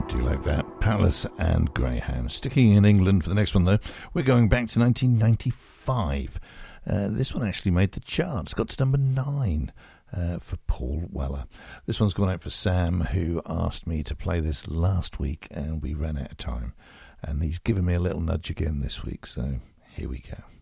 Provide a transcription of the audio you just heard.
do like that. Palace and Greyhound. Sticking in England for the next one, though, we're going back to 1995. This one actually made the charts, got to number 9 for Paul Weller. This one's gone out for Sam, who asked me to play this last week, and we ran out of time. And he's given me a little nudge again this week, so here we go.